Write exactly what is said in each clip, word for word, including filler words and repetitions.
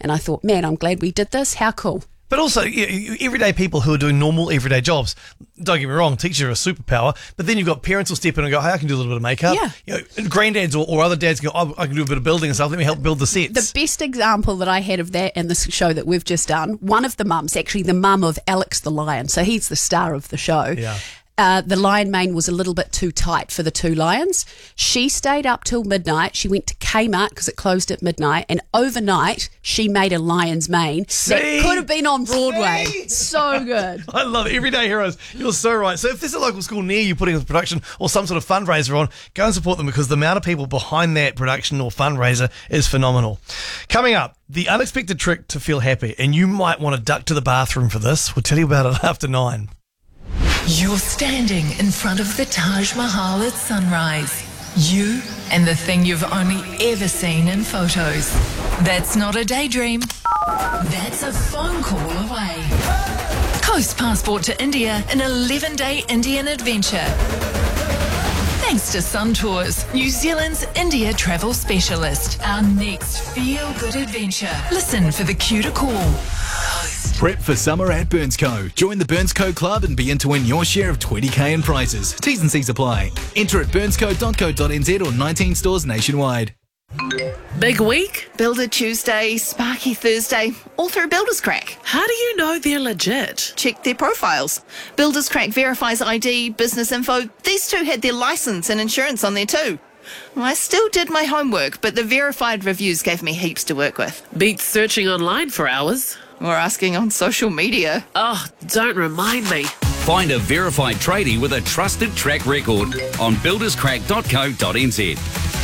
And I thought, man, I'm glad we did this. How cool. But also, you know, everyday people who are doing normal, everyday jobs, don't get me wrong, teachers are a superpower, but then you've got parents who step in and go, hey, I can do a little bit of makeup. Yeah. You know, granddads or, or other dads go, oh, I can do a bit of building and stuff, let me help build the sets. The best example that I had of that in this show that we've just done, one of the mums, actually the mum of Alex the Lion, so he's the star of the show. Yeah. Uh, the lion mane was a little bit too tight for the two lions. She stayed up till midnight. She went to Kmart because it closed at midnight, and overnight she made a lion's mane See? that could have been on Broadway. See? So good. I love it. Everyday heroes. You're so right. So if there's a local school near you putting a production or some sort of fundraiser on, go and support them because the amount of people behind that production or fundraiser is phenomenal. Coming up, the unexpected trick to feel happy, and you might want to duck to the bathroom for this. We'll tell you about it after nine. You're standing in front of the Taj Mahal at sunrise. You and the thing you've only ever seen in photos. That's not a daydream. That's a phone call away. Coast passport to India, an eleven-day Indian adventure. Thanks to Sun Tours, New Zealand's India travel specialist. Our next feel-good adventure. Listen for the cue to call. Prep for summer at BurnsCo. Join the BurnsCo Club and be in to win your share of twenty K in prizes. T's and C's apply. Enter at burnsco dot co dot n z or nineteen stores nationwide. Big week? Builder Tuesday, Sparky Thursday, all through Builders Crack. How do you know they're legit? Check their profiles. Builders Crack verifies I D, business info. These two had their license and insurance on there too. I still did my homework, but the verified reviews gave me heaps to work with. Beats searching online for hours. Or asking on social media. Oh, don't remind me. Find a verified tradie with a trusted track record on builders crack dot co dot n z.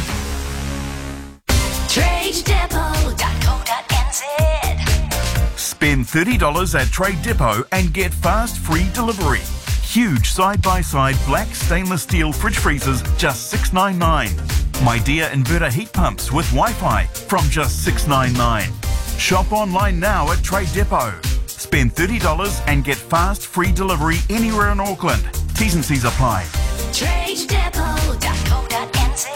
trade depot dot co dot n z. Spend thirty dollars at Trade Depot and get fast free delivery. Huge side-by-side black stainless steel fridge freezers, just six ninety-nine. My Dear inverter heat pumps with Wi-Fi from just six ninety-nine. Shop online now at Trade Depot. Spend thirty dollars and get fast free delivery anywhere in Auckland. T's and C's apply. trade depot dot co dot n z.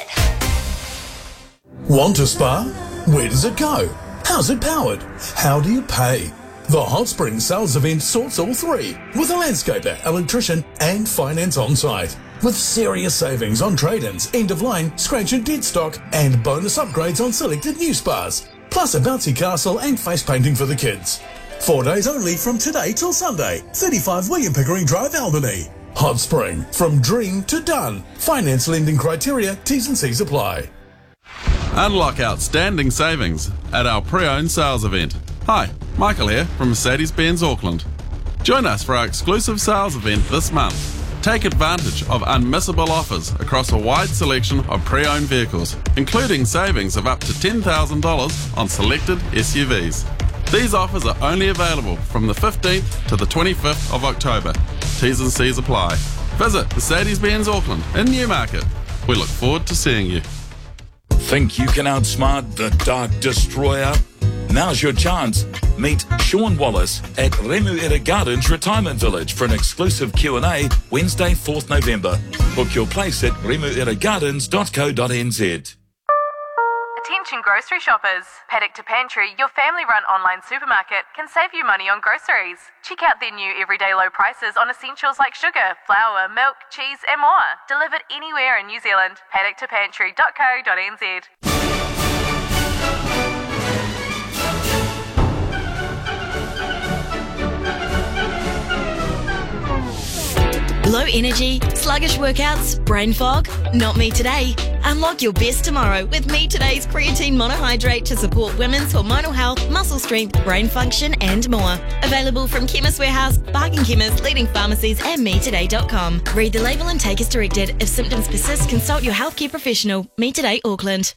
Want a spa? Where does it go? How's it powered? How do you pay? The Hot Spring Sales Event sorts all three, with a landscaper, electrician and finance on site. With serious savings on trade-ins, end-of-line, scratch and dead stock and bonus upgrades on selected new spas. Plus a bouncy castle and face painting for the kids. Four days only from today till Sunday. thirty-five William Pickering Drive, Albany. Hot Spring, from dream to done. Finance lending criteria, T's and C's apply. Unlock outstanding savings at our pre-owned sales event. Hi, Michael here from Mercedes-Benz Auckland. Join us for our exclusive sales event this month. Take advantage of unmissable offers across a wide selection of pre-owned vehicles, including savings of up to ten thousand dollars on selected S U Vs. These offers are only available from the fifteenth to the twenty-fifth of October. T's and C's apply. Visit Mercedes-Benz Auckland in Newmarket. We look forward to seeing you. Think you can outsmart the Dark Destroyer? Now's your chance. Meet Sean Wallace at Remuera Gardens Retirement Village for an exclusive Q and A Wednesday, fourth November. Book your place at remuera gardens dot co dot n z. Attention grocery shoppers. Paddock to Pantry, your family-run online supermarket, can save you money on groceries. Check out their new everyday low prices on essentials like sugar, flour, milk, cheese and more. Delivered anywhere in New Zealand. paddock to pantry dot co dot n z. Low energy, sluggish workouts, brain fog? Not me today. Unlock your best tomorrow with Me Today's creatine monohydrate to support women's hormonal health, muscle strength, brain function and more. Available from Chemist Warehouse, Bargain Chemist, leading pharmacies and me today dot com. Read the label and take as directed. If symptoms persist, consult your healthcare professional. Me Today Auckland.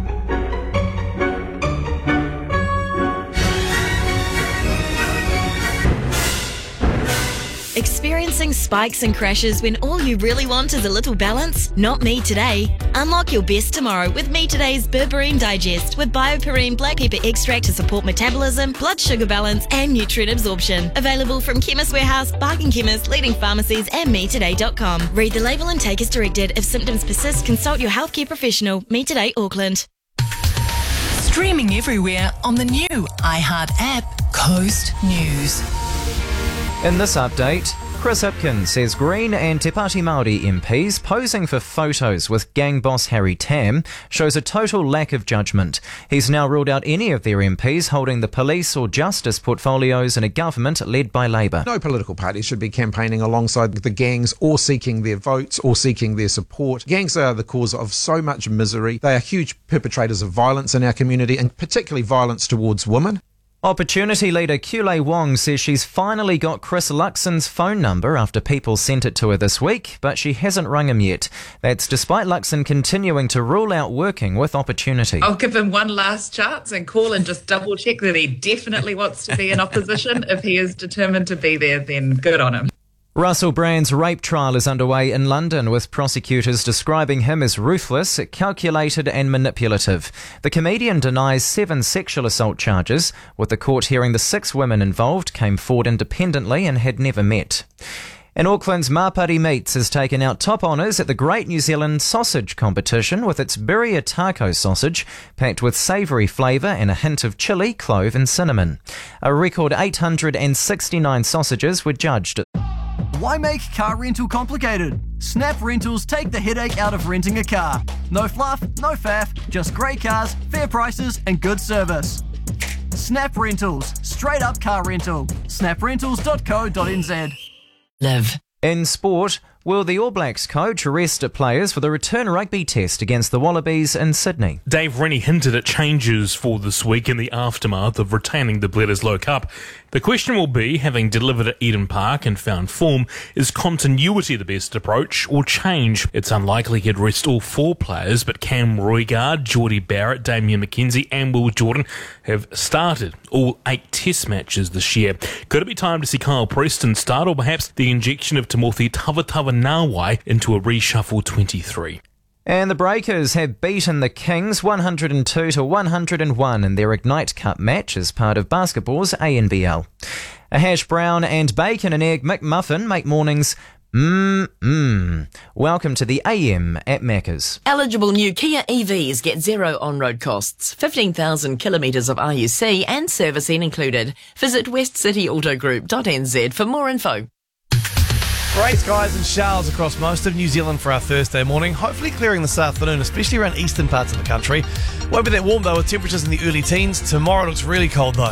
Experiencing spikes and crashes when all you really want is a little balance? Not me today. Unlock your best tomorrow with Me Today's Berberine Digest with BioPerine black pepper extract to support metabolism, blood sugar balance and nutrient absorption. Available from Chemist Warehouse, Bargain Chemist, leading pharmacies and me today dot com. Read the label and take as directed. If symptoms persist, consult your healthcare professional. Me Today Auckland. Streaming everywhere on the new iHeart app, Coast News. In this update, Chris Hipkins says Green and Te Pāti Māori M Ps posing for photos with gang boss Harry Tam shows a total lack of judgment. He's now ruled out any of their M Ps holding the police or justice portfolios in a government led by Labour. No political party should be campaigning alongside the gangs or seeking their votes or seeking their support. Gangs are the cause of so much misery. They are huge perpetrators of violence in our community, and particularly violence towards women. Opportunity leader Kule Wong says she's finally got Chris Luxon's phone number after people sent it to her this week, but she hasn't rung him yet. That's despite Luxon continuing to rule out working with Opportunity. I'll give him one last chance and call and just double check that he definitely wants to be in opposition. If he is determined to be there, then good on him. Russell Brand's rape trial is underway in London, with prosecutors describing him as ruthless, calculated and manipulative. The comedian denies seven sexual assault charges, with the court hearing the six women involved came forward independently and had never met. And Auckland's Mapari Meats has taken out top honours at the Great New Zealand Sausage Competition with its Birria Taco sausage, packed with savoury flavour and a hint of chilli, clove and cinnamon. A record eight hundred sixty-nine sausages were judged. Why make car rental complicated? Snap Rentals take the headache out of renting a car. No fluff, no faff, just great cars, fair prices and good service. Snap Rentals, straight up car rental. snap rentals dot co dot n z. Live. In sport, will the All Blacks coach arrest players for the return rugby test against the Wallabies in Sydney? Dave Rennie hinted at changes for this week in the aftermath of retaining the Bledisloe Cup. The question will be, having delivered at Eden Park and found form, is continuity the best approach or change? It's unlikely he'd rest all four players, but Cam Roigard, Geordie Barrett, Damian McKenzie and Will Jordan have started all eight test matches this year. Could it be time to see Kyle Preston start, or perhaps the injection of Timothy Tavatava-Nawai into a reshuffle twenty-three? And the Breakers have beaten the Kings one hundred two to one hundred one in their Ignite Cup match as part of basketball's A N B L. A hash brown and bacon and egg McMuffin make mornings mmm. Welcome to the A M at Macca's. Eligible new Kia E Vs get zero on-road costs, fifteen thousand kilometres of R U C and servicing included. Visit west city auto group dot n z for more info. Grey skies and showers across most of New Zealand for our Thursday morning, hopefully clearing this afternoon, especially around eastern parts of the country. Won't be that warm though, with temperatures in the early teens. Tomorrow looks really cold though.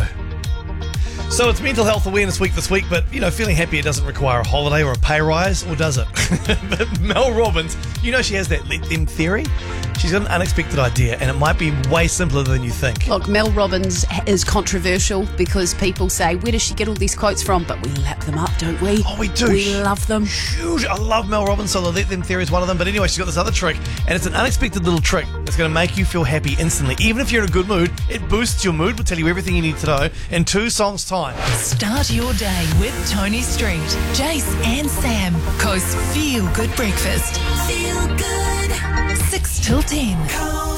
So it's Mental Health Awareness Week this week, but, you know, feeling happy it doesn't require a holiday or a pay rise, or does it? But Mel Robbins, you know she has that let them theory? She's got an unexpected idea, and it might be way simpler than you think. Look, Mel Robbins is controversial because people say, where does she get all these quotes from? But we lap them up, don't we? Oh, we do. We love them. Huge. I love Mel Robbins, so the let them theory is one of them. But anyway, she's got this other trick, and it's an unexpected little trick that's going to make you feel happy instantly. Even if you're in a good mood, it boosts your mood. We'll tell you everything you need to know in two songs' time. Start your day with Tony Street, Jace and Sam. Coast Feel Good Breakfast. Feel good. six till ten.